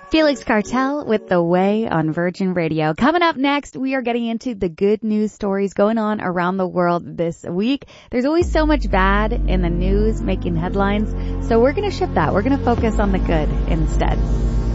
Felix Cartel with The Way on Virgin Radio. Coming up next, we are getting into the good news stories going on around the world this week. There's always so much bad in the news making headlines, so we're going to shift that. We're going to focus on the good instead.